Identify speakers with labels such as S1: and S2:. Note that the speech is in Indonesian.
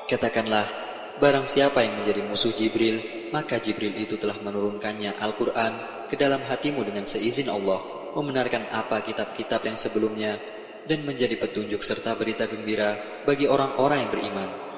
S1: Katakanlah, barang siapa yang menjadi musuh Jibril, maka Jibril itu telah menurunkannya Al-Quran ke dalam hatimu dengan seizin Allah, membenarkan apa kitab-kitab yang sebelumnya, dan menjadi petunjuk serta berita gembira bagi orang-orang yang beriman.